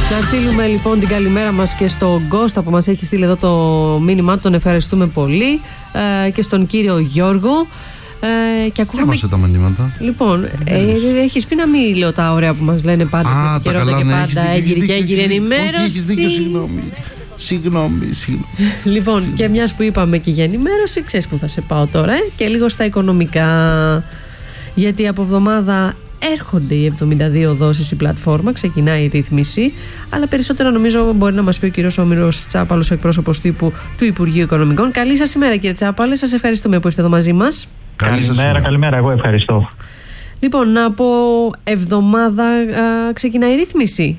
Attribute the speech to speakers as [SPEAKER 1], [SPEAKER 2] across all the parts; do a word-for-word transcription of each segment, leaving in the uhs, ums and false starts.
[SPEAKER 1] Να στείλουμε λοιπόν την καλημέρα μας και στον Κώστα που μας έχει στείλει εδώ το μήνυμά του, τον ευχαριστούμε πολύ, ε, και στον κύριο Γιώργο. Ε, και ακούγαμε...
[SPEAKER 2] τα μηνύματα.
[SPEAKER 1] Λοιπόν, ε, έχεις πει να μην λέω τα ωραία που μας λένε πάντα στην επικαιρότητα και πάντα έγκυρη και έγκυρη ενημέρωση.
[SPEAKER 2] Έχεις δίκιο, συγγνώμη. Συγγνώμη, συγγνώμη.
[SPEAKER 1] Λοιπόν,
[SPEAKER 2] συγγνώμη.
[SPEAKER 1] Και μιας που είπαμε και για ενημέρωση, ξέρεις που θα σε πάω τώρα, ε, και λίγο στα οικονομικά. Γιατί από εβδομάδα έρχονται οι εβδομήντα δύο δόσεις η πλατφόρμα, ξεκινάει η ρύθμιση, αλλά περισσότερα νομίζω μπορεί να μας πει ο κύριος Όμηρος Τσάπαλος, ο εκπρόσωπος τύπου του Υπουργείου Οικονομικών. Καλή σας ημέρα κύριε Τσάπαλε, σας ευχαριστούμε που είστε εδώ μαζί μας.
[SPEAKER 3] Καλημέρα, καλημέρα, εγώ ευχαριστώ.
[SPEAKER 1] Λοιπόν, από εβδομάδα α, ξεκινάει η ρύθμιση.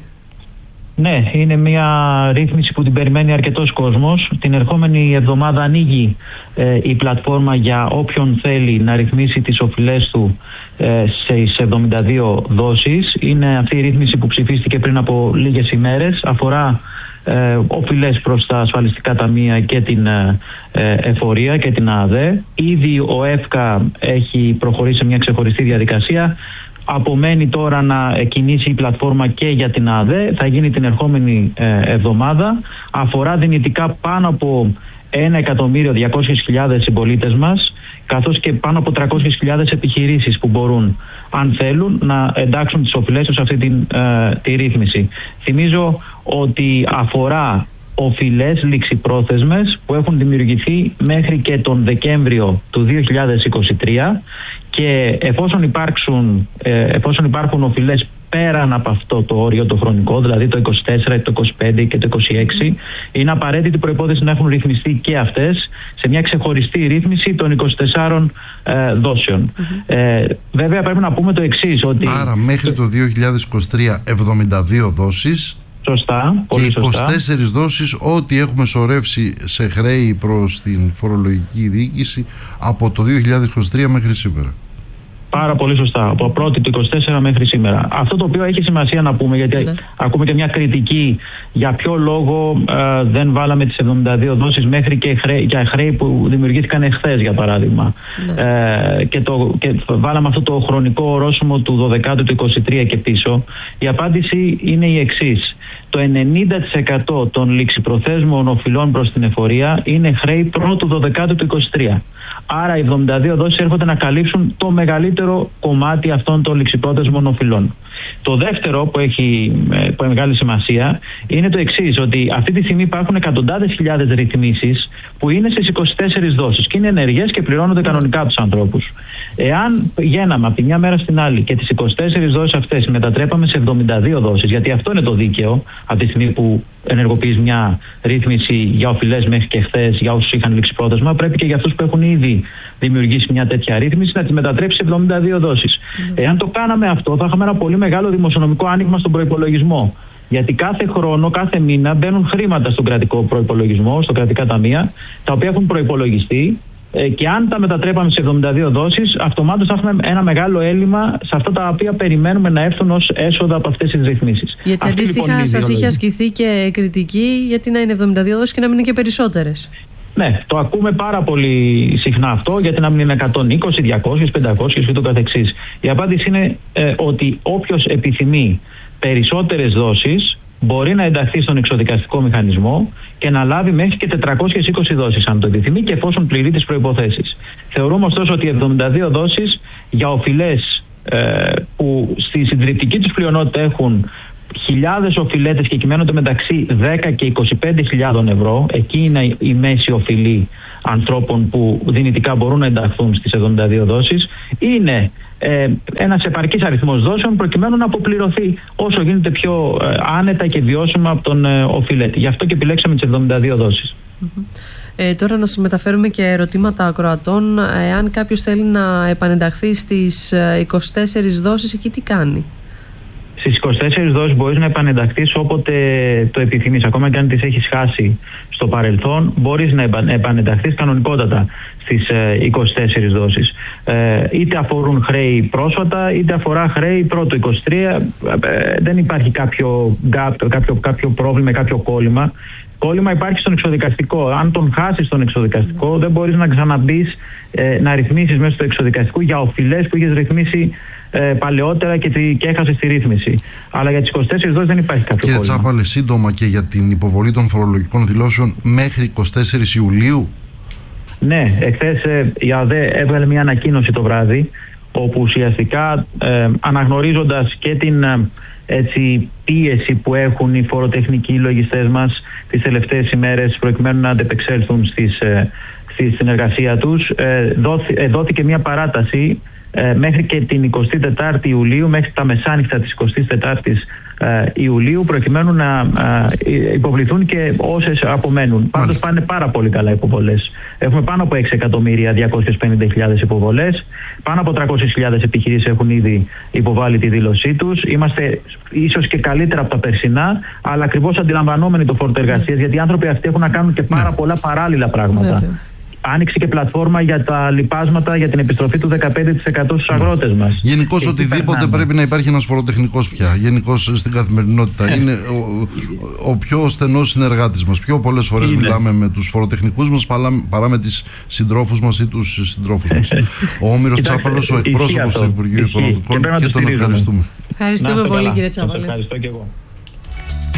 [SPEAKER 3] Ναι, είναι μια ρύθμιση που την περιμένει αρκετός κόσμος. Την ερχόμενη εβδομάδα ανοίγει ε, η πλατφόρμα για όποιον θέλει να ρυθμίσει τις οφειλές του ε, σε εβδομήντα δύο δόσεις. Είναι αυτή η ρύθμιση που ψηφίστηκε πριν από λίγες ημέρες. Αφορά ε, οφειλές προς τα ασφαλιστικά ταμεία και την ε, εφορία και την ΑΔΕ. Ήδη ο ΕΦΚΑ έχει προχωρήσει σε μια ξεχωριστή διαδικασία. Απομένει τώρα να κινήσει η πλατφόρμα και για την ΑΔΕ. Θα γίνει την ερχόμενη εβδομάδα. Αφορά δυνητικά πάνω από ένα εκατομμύριο διακόσιες χιλιάδες συμπολίτες μας, καθώς και πάνω από τριακόσιες χιλιάδες επιχειρήσεις που μπορούν, αν θέλουν, να εντάξουν τις οφειλές τους σε αυτή την, ε, τη ρύθμιση. Θυμίζω ότι αφορά οφειλές ληξιπρόθεσμες που έχουν δημιουργηθεί μέχρι και τον Δεκέμβριο του δύο χιλιάδες είκοσι τρία, και εφόσον, υπάρξουν, εφόσον υπάρχουν οφειλές πέραν από αυτό το όριο το χρονικό, δηλαδή το είκοσι τέσσερα, το είκοσι πέντε και το είκοσι έξι, είναι απαραίτητη προϋπόθεση να έχουν ρυθμιστεί και αυτές σε μια ξεχωριστή ρύθμιση των είκοσι τεσσάρων ε, δόσεων. Mm-hmm. Ε, βέβαια πρέπει να πούμε το εξής, ότι...
[SPEAKER 2] Άρα μέχρι το δύο χιλιάδες είκοσι τρία εβδομήντα δύο δόσεις.
[SPEAKER 3] Σωστά, πολύ
[SPEAKER 2] και είκοσι τέσσερις
[SPEAKER 3] σωστά.
[SPEAKER 2] δόσεις ό,τι έχουμε σωρεύσει σε χρέη προς την φορολογική διοίκηση από το δύο χιλιάδες είκοσι τρία μέχρι σήμερα.
[SPEAKER 3] Πάρα πολύ σωστά. Από πρώτη του είκοσι τέσσερα μέχρι σήμερα. Αυτό το οποίο έχει σημασία να πούμε, γιατί ναι. ακούμε και μια κριτική για ποιο λόγο ε, δεν βάλαμε τις εβδομήντα δύο δόσεις μέχρι και χρέη, για χρέη που δημιουργήθηκαν εχθές, για παράδειγμα. Ναι. Ε, και, το, και βάλαμε αυτό το χρονικό ορόσημο του δωδεκάτου του είκοσι τρία και πίσω. Η απάντηση είναι η εξής. Το ενενήντα τοις εκατό των ληξιπροθέσμων οφειλών προς την εφορία είναι χρέη πρώτου δωδεκάτου του είκοσι τρία. Άρα οι εβδομήντα δύο δόσεις έρχονται να καλύψουν το μεγαλύτερο κομμάτι αυτών των ληξιπρόθεσμων οφειλών. Το δεύτερο που έχει, που έχει μεγάλη σημασία είναι το εξής, ότι αυτή τη στιγμή υπάρχουν εκατοντάδες χιλιάδες ρυθμίσεις που είναι στις είκοσι τέσσερις δόσεις και είναι ενεργές και πληρώνονται κανονικά από τους ανθρώπους. Εάν πηγαίναμε από τη μια μέρα στην άλλη και τις είκοσι τέσσερις δόσεις αυτές μετατρέπαμε σε εβδομήντα δύο δόσεις, γιατί αυτό είναι το δίκαιο από τη στιγμή που ενεργοποιείς μια ρύθμιση για οφειλές μέχρι και χθες, για όσους είχαν ληξιπρόθεσμα, πρέπει και για αυτούς που έχουν ήδη δημιουργήσει μια τέτοια ρύθμιση να τις μετατρέψει σε εβδομήντα δύο δόσεις. Mm. Εάν το κάναμε αυτό, θα είχαμε ένα πολύ μεγάλο δημοσιονομικό άνοιγμα στον προϋπολογισμό. Γιατί κάθε χρόνο, κάθε μήνα μπαίνουν χρήματα στον κρατικό προϋπολογισμό, στα κρατικά ταμεία, τα οποία έχουν προϋπολογιστεί. Και αν τα μετατρέπαμε σε εβδομήντα δύο δόσεις, αυτομάτως θα έχουμε ένα μεγάλο έλλειμμα σε αυτά τα οποία περιμένουμε να έρθουν ως έσοδα από αυτές τις ρυθμίσεις.
[SPEAKER 1] Γιατί
[SPEAKER 3] Αυτή,
[SPEAKER 1] αντίστοιχα
[SPEAKER 3] λοιπόν,
[SPEAKER 1] σας είχε ασκηθεί και κριτική γιατί να είναι εβδομήντα δύο δόσεις και να μην είναι και περισσότερες.
[SPEAKER 3] Ναι, το ακούμε πάρα πολύ συχνά αυτό, γιατί να μην είναι εκατόν είκοσι, διακόσιες, πεντακόσιες και το καθεξής. Η απάντηση είναι ε, ότι όποιος επιθυμεί περισσότερες δόσεις μπορεί να ενταχθεί στον εξοδικαστικό μηχανισμό και να λάβει μέχρι και τετρακόσιες είκοσι δόσεις αν το επιθυμεί και εφόσον πληρεί τις προϋποθέσεις. Θεωρούμε ωστόσο ότι εβδομήντα δύο δόσεις για οφειλές ε, που στη συντριπτική τους πλειονότητα έχουν χιλιάδες οφειλέτες και κυμαίνονται μεταξύ δέκα και είκοσι πέντε χιλιάδων ευρώ, εκεί είναι η μέση οφειλή ανθρώπων που δυνητικά μπορούν να ενταχθούν στις εβδομήντα δύο δόσεις, είναι ε, ένας επαρκής αριθμός δόσεων προκειμένου να αποπληρωθεί όσο γίνεται πιο ε, άνετα και βιώσιμα από τον ε, οφειλέτη. Γι' αυτό και επιλέξαμε τις εβδομήντα δύο δόσεις.
[SPEAKER 1] Mm-hmm. Ε, τώρα να σας μεταφέρουμε και ερωτήματα ακροατών. Εάν κάποιος θέλει να επανενταχθεί στις είκοσι τέσσερις δόσεις, εκεί τι κάνει?
[SPEAKER 3] Στις είκοσι τέσσερις δόσεις μπορείς να επανενταχθείς όποτε το επιθυμείς. Ακόμα και αν τις έχεις χάσει στο παρελθόν, μπορείς να επανενταχθείς κανονικότατα στις είκοσι τέσσερις δόσεις. Ε, είτε αφορούν χρέη πρόσφατα, είτε αφορά χρέη πρώτου είκοσι τρία. Ε, δεν υπάρχει κάποιο gap, κάποιο, κάποιο πρόβλημα, κάποιο κόλλημα. Κόλλημα υπάρχει στον εξοδικαστικό. Αν τον χάσεις στον εξοδικαστικό, δεν μπορείς να ξαναμπείς ε, να ρυθμίσεις μέσα στο εξοδικαστικό για οφειλές που είχες ρυθμίσει ε, παλαιότερα και, τη, και έχασε στη ρύθμιση. Αλλά για τις είκοσι τέσσερις δόσεις δεν υπάρχει κάποιο
[SPEAKER 2] Κύριε
[SPEAKER 3] πρόβλημα.
[SPEAKER 2] Τσάπαλε, σύντομα και για την υποβολή των φορολογικών δηλώσεων μέχρι είκοσι τέσσερις Ιουλίου.
[SPEAKER 3] Ναι, εχθές ε, η ΑΔΕ έβγαλε μια ανακοίνωση το βράδυ, όπου ουσιαστικά ε, αναγνωρίζοντας και την ε, έτσι, πίεση που έχουν οι φοροτεχνικοί λογιστές μας τις τελευταίες ημέρες προκειμένου να αντεπεξέλθουν στις, ε, στη συνεργασία τους, ε, δόθη, ε, δόθηκε μια παράταση ε, μέχρι και την εικοστή τετάρτη Ιουλίου, μέχρι τα μεσάνυχτα της εικοστής τετάρτης ε, Ιουλίου, προκειμένου να ε, υποβληθούν και όσες απομένουν. Πάντως πάνε πάρα πολύ καλά υποβολές. Έχουμε πάνω από έξι εκατομμύρια διακόσιες πενήντα χιλιάδες υποβολές. Πάνω από τριακόσιες χιλιάδες επιχειρήσεις έχουν ήδη υποβάλει τη δήλωσή τους. Είμαστε ίσως και καλύτερα από τα περσινά, αλλά ακριβώς αντιλαμβανόμενοι το φόρτο εργασίας, γιατί οι άνθρωποι αυτοί έχουν να κάνουν και πάρα πολλά παράλληλα πράγματα. Βέβαια. Άνοιξε και πλατφόρμα για τα λοιπάσματα για την επιστροφή του δεκαπέντε τοις εκατό στους αγρότες μας.
[SPEAKER 2] Γενικώς οτιδήποτε περνάμε. Πρέπει να υπάρχει ένας φοροτεχνικός πια. Γενικώς στην καθημερινότητα. Είναι ο, ο πιο στενός συνεργάτης μας. Πιο πολλές φορές είναι. Μιλάμε με τους φοροτεχνικούς μας παρά με τις συντρόφους μας ή τους συντρόφους μας. Ο Όμηρος Τσάπαλος, ο εκπρόσωπος του Υπουργείου Οικονομικών, και, και τον ευχαριστούμε.
[SPEAKER 1] Ευχαριστούμε πολύ, κύριε Τσάπαλε.
[SPEAKER 3] Ευχαριστώ και εγώ.